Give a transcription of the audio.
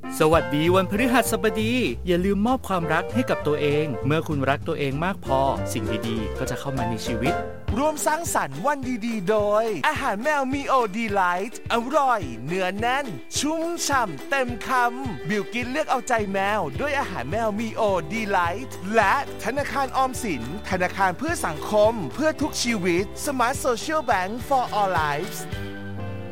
สวัสดีวันพฤหัสบดีอย่าลืมมอบความรักให้กับตัวเองเมื่อคุณรักตัวเองมากพอสิ่งดีๆก็จะเข้ามาในชีวิตร่วมสร้างสรรค์วันดีๆโดยอาหารแมวมีโอดีไลท์อร่อยเนื้อแน่นชุ่มฉ่ำเต็มคำบิวกินเลือกเอาใจแมวด้วยอาหารแมวมีโอดีไลท์และธนาคารออมสินธนาคารเพื่อสังคมเพื่อทุกชีวิต Smart Social Bank for All Lives